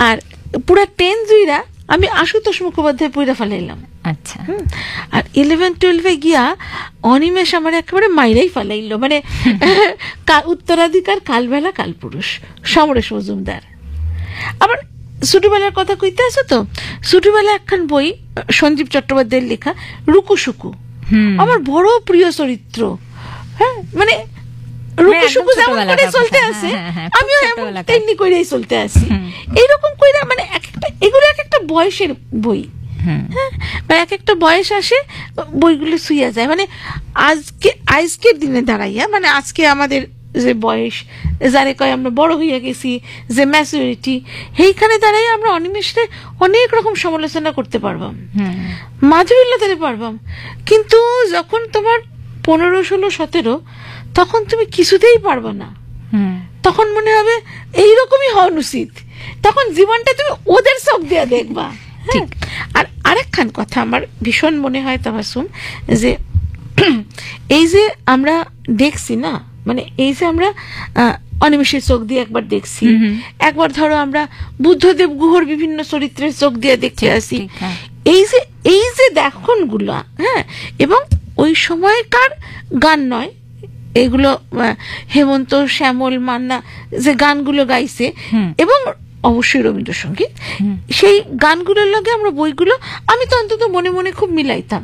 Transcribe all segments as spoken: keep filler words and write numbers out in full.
আর পুরা টেন জুইরা আমি আশুতোষ মুখোপাধ্যায় পইরা ফেলাইলাম। আচ্ছা। আর ইলেভেন টুয়েলভে গিয়া অনিমেষ আমার একেবারে মাইরাই ফেলাইলো, মানে উত্তরাধিকার কালবেলা কালপুরুষ সমরেশ মজুমদার। আবার ছোটবেলার কথা কইতে আছো তো, ছোটবেলা একখান বই সঞ্জীব চট্টোপাধ্যায়ের লেখা রুকুশুকু, আমার বড় প্রিয় চরিত্র। হ্যাঁ, মানে রুকুশুকু যেমন করে চলতে আছে আমিও তেমনি কইরাই চলতে আছি, এইরকম কইরা মানে এক একটা এগুলো এক একটা বয়সের বই। হ্যাঁ, এক একটা বয়স আসে বইগুলো ছুঁয়া যায়, মানে আজকে আজকের দিনে দাঁড়াইয়া, মানে আজকে আমাদের যে বয়স, যারে কয় আমরা বড় হইয়া গেছি, যে ম্যাচুরিটি, সেইখানে দাঁড়াই আমরা অনিমেষে অনেক রকম সমালোচনা করতে পারবাম, মাধুরীল্লা দিতে পারবাম। কিন্তু যখন তোমার পনেরো ষোলো সতেরো, তখন তুমি কিছুতেই পারবা না, তখন মনে হবে এইরকমই হওয়া উচিত, তখন জীবনটা তুমি ওদের চোখ দিয়ে দেখবা। আর আরেকখান কথা আমার ভীষণ মনে হয় তাবাসসুম, যে এই যে আমরা দেখছি না, মানে এই যে আমরা অনিমেষের চোখ দিয়ে একবার দেখছি, একবার ধরো আমরা বুদ্ধদেব গুহর বিভিন্ন চরিত্রের চোখ দিয়ে দেখতে আসি, এই যে এই যে দেখুন গুলা, হ্যাঁ, এবং ওই সময়কার গান নয় এগুলো, হেমন্ত শ্যামল মান্না যে গানগুলো গাইছে, এবং অবশ্যই রবীন্দ্রসঙ্গীত, সেই গানগুলোর লগে আমরা বইগুলো আমি তো অন্তত মনে মনে খুব মিলাইতাম।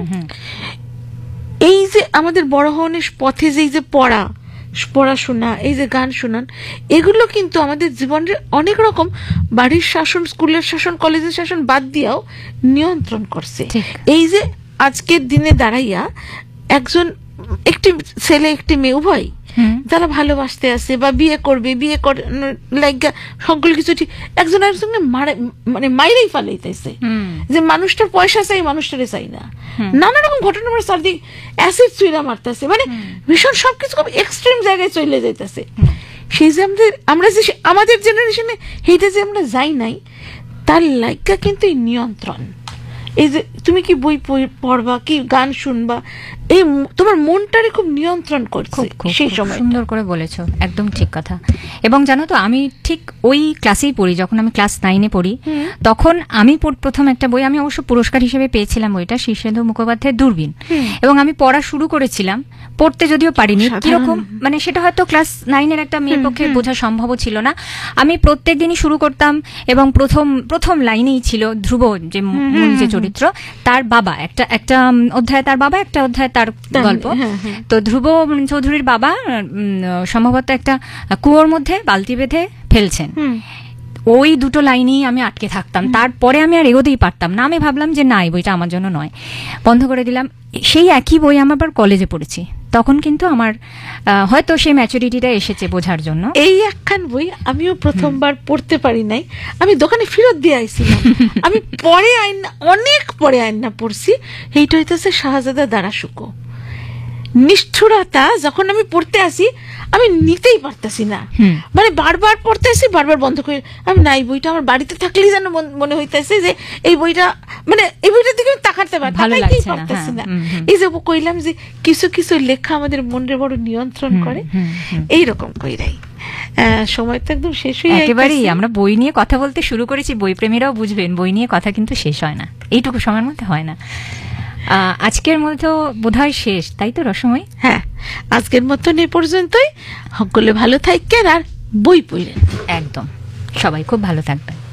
এই যে আমাদের বড় হওয়ার পথে যে এই যে পড়া পড়াশোনা, এই যে গান শোনান, এগুলো কিন্তু আমাদের জীবনের অনেক রকম বাড়ির শাসন, স্কুলের শাসন, কলেজের শাসন বাদ দিয়েও নিয়ন্ত্রণ করছে। এই যে আজকের দিনে দাঁড়াইয়া একজন একটি ছেলে একটি মেয়ে উভয় যারা ভালোবাসতে আছে বা বিয়ে করবে, বিয়ে লাগা সকল কিছু ঠিক, একজন একজনকে মানে মাইরেই ফালাইতেছে, যে মানুষটার পয়সা চাই, মানুষটারে চাই না, নানা রকম ঘটনা আমরা চারদিকে অ্যাসিড চুইরা মারতেছে, মানে ভীষণ সবকিছু খুব এক্সট্রিম জায়গায় চলে যাইতেছে। সেই যে আমাদের আমরা যে আমাদের জেনারেশনে সেইটা যে আমরা যাই নাই, তার লাইকা কিন্তু এই নিয়ন্ত্রণ, এই যে তুমি কি বই পড়বা, কি গান শুনবা, এই তোমার মনটারে খুব নিয়ন্ত্রণ করছে সেই সময়। সুন্দর করে বলেছো, একদম ঠিক কথা। এবং জানো তো, আমি ঠিক ওই ক্লাসেই পড়ি, যখন আমি ক্লাস নাইনে পড়ি, তখন আমি প্রথম একটা বই, আমি অবশ্য পুরস্কার হিসেবে পেয়েছিলাম বইটা, শীর্ষেন্দু মুখোপাধ্যায়ের দূরবীন, এবং আমি পড়া শুরু করেছিলাম, পড়তে যদিও পারিনি, কিরকম মানে সেটা হয়তো ক্লাস নাইনের একটা মেয়ের পক্ষে বোঝা সম্ভব ছিল না। আমি প্রত্যেক দিনই শুরু করতাম, এবং প্রথম প্রথম লাইনেই ছিল ধ্রুব, যে মূল যে চরিত্র, তার বাবা, একটা একটা অধ্যায় তার বাবা, একটা অধ্যায় তার গল্প। তো ধ্রুব চৌধুরীর বাবা সম্ভবত একটা কুয়োর মধ্যে বালতি বেঁধে ফেলছেন, ওই দুটো লাইনেই আমি আটকে থাকতাম, তারপরে আমি আর এগোতেই পারতাম না। আমি ভাবলাম যে না, এই বইটা আমার জন্য নয়, বন্ধ করে দিলাম। সেই একই বই আমি আবার কলেজে পড়েছি, তখন কিন্তু আমার হয়তো সেই ম্যাচুরিটিটা এসেছে বোঝার জন্য। এই একখান বই আমিও প্রথমবার পড়তে পারি নাই, আমি দোকানে ফেরত দিয়ে আইছিলাম, আমি পরে আইন অনেক পরে আইন না পড়ছি, এইটা হইতেছে শাহজাদা দারাশুকো। নিষ্ঠুরতা যখন আমি পড়তে আসি আমি নিতেই পারতেছি না, মানে বারবার পড়তে আসি, বারবার বন্ধ করে আমি না, এই বইটা আমার বাড়িতে থাকলেই যেন মনে হইতেছে যে এই বইটা, মানে এই বইটার দিকে আমি তাকাতে পারতেছি না। এই যে কইলাম যে কিছু কিছু লেখা আমাদের মনের বড় নিয়ন্ত্রণ করে, এইরকম কইরাই সময় তো একদম শেষ হয়ে একেবারেই। আমরা বই নিয়ে কথা বলতে শুরু করেছি, বই প্রেমীরাও বুঝবেন, বই নিয়ে কথা কিন্তু শেষ হয় না, এইটুকু সময়ের মধ্যে হয় না। আজকের মতো বোধহয় শেষ, তাই তো রসময়? হ্যাঁ, আজকের মতন এ পর্যন্তই। সকলে ভালো থাকেন আর বই পড়েন। একদম, সবাই খুব ভালো থাকবেন।